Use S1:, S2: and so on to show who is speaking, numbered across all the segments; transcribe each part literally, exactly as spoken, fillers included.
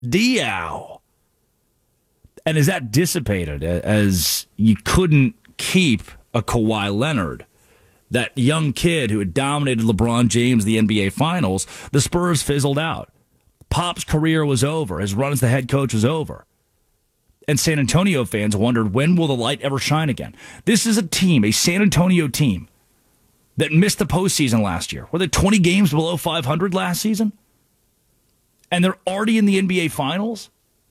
S1: Diaw. And as that dissipated, as you couldn't keep a Kawhi Leonard, that young kid who had dominated LeBron James in the N B A Finals, the Spurs fizzled out. Pop's career was over. His run as the head coach was over. And San Antonio fans wondered, when will the light ever shine again? This is a team, a San Antonio team, that missed the postseason last year. Were they twenty games below five hundred last season? And they're already in the N B A Finals?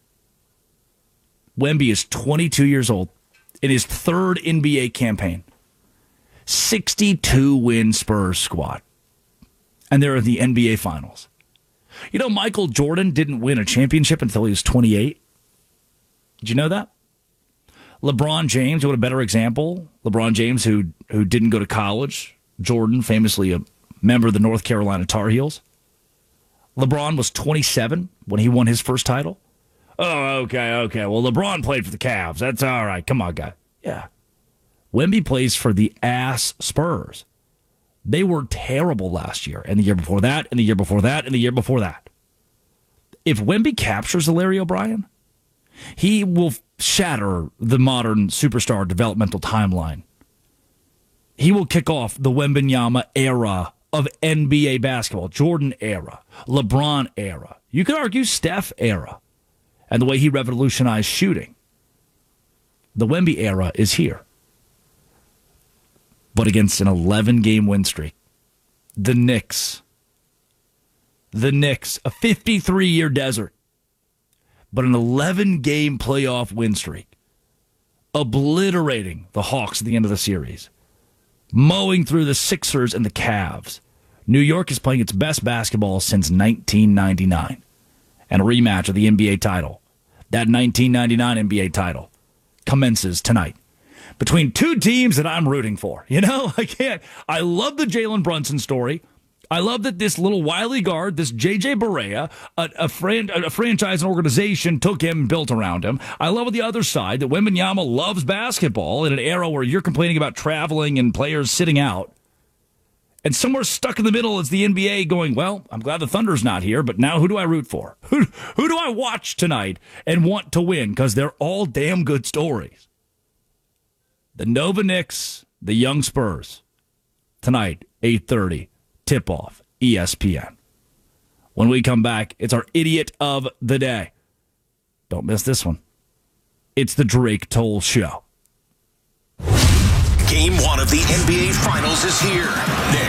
S1: Wemby is twenty-two years old in his third N B A campaign. sixty-two win Spurs squad. And they're in the N B A Finals. You know, Michael Jordan didn't win a championship until he was twenty-eight. Did you know that? LeBron James, what a better example. LeBron James, who who didn't go to college. Jordan, famously a member of the North Carolina Tar Heels. LeBron was twenty-seven when he won his first title. Oh, okay, okay. Well, LeBron played for the Cavs. That's all right. Come on, guy. Yeah. Wemby plays for the ass Spurs. They were terrible last year, and the year before that, and the year before that, and the year before that. If Wemby captures Larry O'Brien, he will shatter the modern superstar developmental timeline. He will kick off the Wembanyama era of N B A basketball, Jordan era, LeBron era. You could argue Steph era, and the way he revolutionized shooting. The Wemby era is here. But against an eleven-game win streak, the Knicks, the Knicks, a fifty-three-year desert, but an eleven-game playoff win streak, obliterating the Hawks at the end of the series, mowing through the Sixers and the Cavs. New York is playing its best basketball since nineteen ninety-nine, and a rematch of the N B A title. That nineteen ninety-nine N B A title commences tonight between two teams that I'm rooting for. You know, I can't. I love the Jalen Brunson story. I love that this little wily guard, this J J Barea, a, a, fran- a franchise and organization took him and built around him. I love on the other side that Wembanyama loves basketball in an era where you're complaining about traveling and players sitting out. And somewhere stuck in the middle is the N B A going, well, I'm glad the Thunder's not here, but now who do I root for? Who, who do I watch tonight and want to win? Because they're all damn good stories. The Nova Knicks, the Young Spurs. Tonight, eight thirty, tip-off, E S P N. When we come back, it's our Idiot of the Day. Don't miss this one. It's the Drake Toll Show.
S2: Game one of the N B A Finals is here. Next.